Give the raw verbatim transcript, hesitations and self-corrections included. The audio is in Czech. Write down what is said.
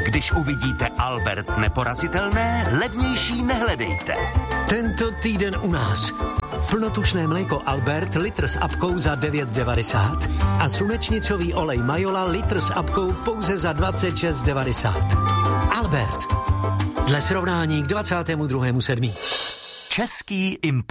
Když uvidíte Albert neporazitelné, levnější nehledejte. Tento týden u nás. Plnotučné mléko Albert litr s apkou za devět devadesát a slunečnicový olej Majola litr s apkou pouze za dvacet šest devadesát. Albert. Dle srovnání k dvacátému druhému sedmý Český impuls.